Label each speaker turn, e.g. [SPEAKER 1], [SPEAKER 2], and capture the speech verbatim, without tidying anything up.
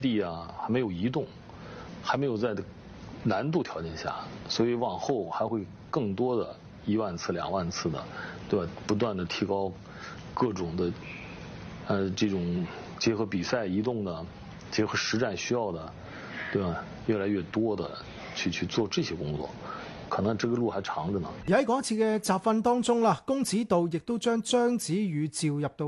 [SPEAKER 1] 地啊还没有移动，还没有在难度条件下，所以往后还会更多的一万次、两万次的，对吧？不断的提高各种的，呃，这种结合比赛移动的，结合实战需要的，对吧？越來越多的去去做這些工作，可能這個路還長着呢。
[SPEAKER 2] 而喺嗰次嘅集訓當中啦，龔指導亦都將張子宇召入到